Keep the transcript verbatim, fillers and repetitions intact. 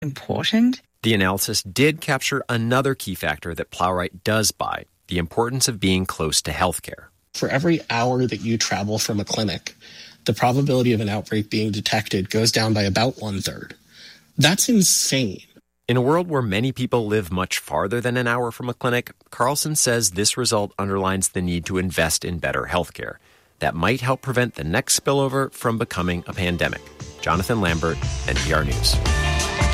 important. The analysis did capture another key factor that Plowright does buy, the importance of being close to healthcare. For every hour that you travel from a clinic, the probability of an outbreak being detected goes down by about one-third. That's insane. In a world where many people live much farther than an hour from a clinic, Carlson says this result underlines the need to invest in better healthcare. That might help prevent the next spillover from becoming a pandemic. Jonathan Lambert, N P R News.